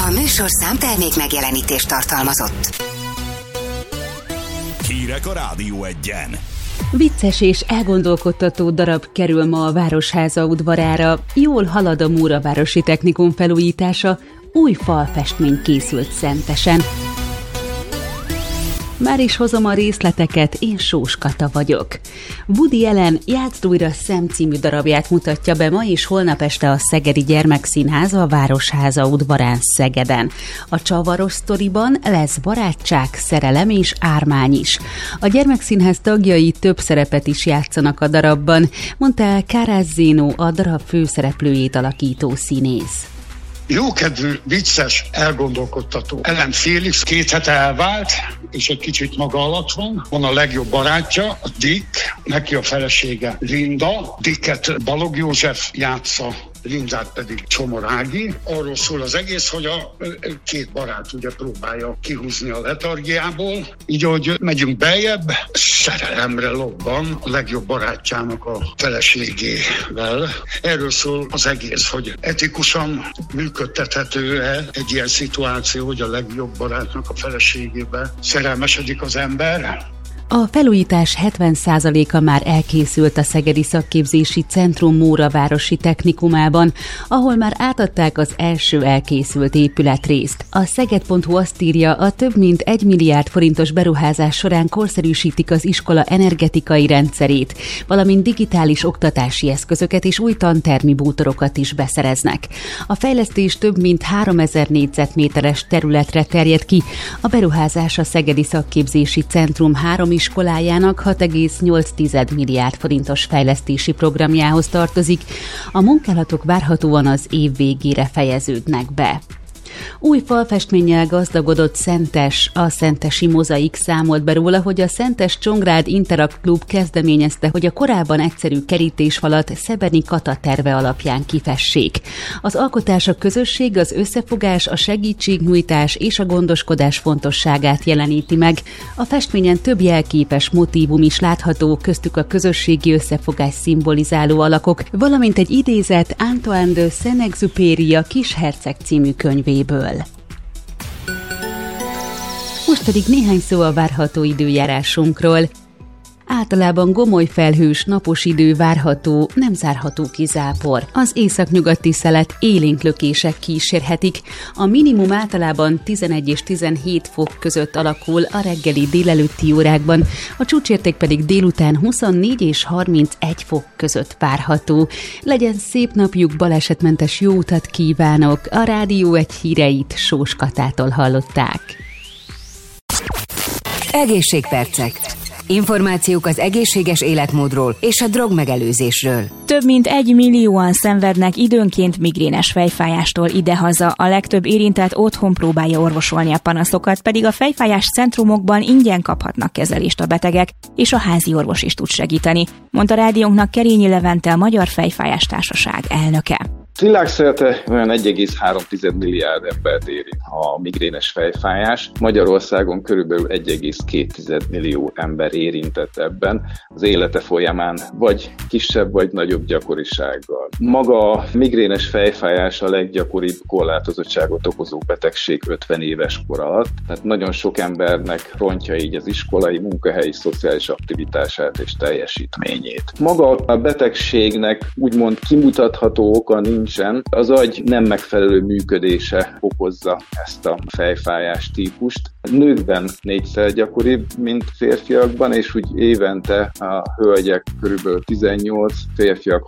A műsorszám termék megjelenítést tartalmazott. Hírek a Rádió Egyen. Vicces és elgondolkodtató darab kerül ma a Városháza udvarára. Jól halad a Móravárosi Technikum felújítása, új falfestmény készült Szentesen. Már is hozom a részleteket, én Sós Kata vagyok. Woody Allen Játszd újra Sam című darabját mutatja be ma és holnap este a Szegedi Gyermekszínház a Városháza udvarán Szegeden. A csavaros sztoriban lesz barátság, szerelem és ármány is. A Gyermekszínház tagjai több szerepet is játszanak a darabban, mondta el Kárász Zénó, a darab főszereplőjét alakító színész. Jókedvű, vicces, elgondolkodtató. Ellen Félix 2 hete elvált, és egy kicsit maga alatt van. Van a legjobb barátja, a Dick, neki a felesége Linda. Dicket Balogh József játsza, Lindát pedig Csomor Ági. Arról szól az egész, hogy a 2 barát ugye próbálja kihúzni a letargiából. Így, hogy megyünk beljebb, szerelemre lobban a legjobb barátjának a feleségével. Erről szól az egész, hogy etikusan működtethető-e egy ilyen szituáció, hogy a legjobb barátnak a feleségébe szerelmesedik az ember. A felújítás 70%-a már elkészült a Szegedi Szakképzési Centrum Móravárosi Technikumában, ahol már átadták az első elkészült épületrészt. A Szeged.hu azt írja, a több mint 1 milliárd forintos beruházás során korszerűsítik az iskola energetikai rendszerét, valamint digitális oktatási eszközöket és új tantermi bútorokat is beszereznek. A fejlesztés több mint 3000 négyzetméteres területre terjed ki. A beruházás a Szegedi Szakképzési Centrum 3 iskolájának 6,8 milliárd forintos fejlesztési programjához tartozik. A munkálatok várhatóan az év végére fejeződnek be. Új falfestménnyel gazdagodott Szentes. A szentesi Mozaik számolt be róla, hogy a Szentes Csongrád Interact Klub kezdeményezte, hogy a korábban egyszerű kerítésfalat Szebeni Kata terve alapján kifessék. Az alkotás a közösség, az összefogás, a segítségnyújtás és a gondoskodás fontosságát jeleníti meg. A festményen több jelképes motívum is látható, köztük a közösségi összefogás szimbolizáló alakok, valamint egy idézet Antoine de Saint-Exupéry a Kisherceg című könyvéből. Most pedig néhány szó a várható időjárásunkról. Általában gomolyfelhős, napos idő várható, nem zárható ki zápor. Az északnyugati szelet élénk lökések kísérhetik. A minimum általában 11 és 17 fok között alakul a reggeli délelőtti órákban, a csúcsérték pedig délután 24 és 31 fok között várható. Legyen szép napjuk, balesetmentes jó utat kívánok! A Rádió Egy híreit Sós Katától hallották. Egészségpercek. Információk az egészséges életmódról és a drogmegelőzésről. Több mint 1 millióan szenvednek időnként migrénes fejfájástól idehaza. A legtöbb érintett otthon próbálja orvosolni a panaszokat, pedig a fejfájás centrumokban ingyen kaphatnak kezelést a betegek, és a házi orvos is tud segíteni, mondta rádiónknak Kerényi Levente, a Magyar Fejfájás Társaság elnöke. Világszerte olyan 1,3 milliárd embert érint a migrénes fejfájás. Magyarországon körülbelül 1,2 millió ember érintett ebben az élete folyamán, vagy kisebb, vagy nagyobb gyakorisággal. Maga a migrénes fejfájás a leggyakoribb korlátozottságot okozó betegség 50 éves kor alatt, tehát nagyon sok embernek rontja így az iskolai, munkahelyi, szociális aktivitását és teljesítményét. Maga a betegségnek úgymond kimutatható oka nincsen, az agy nem megfelelő működése okozza ezt a fejfájás típust. Nőkben 4-szer gyakoribb, mint férfiakban, és úgy évente a hölgyek körülbelül 18, férfiak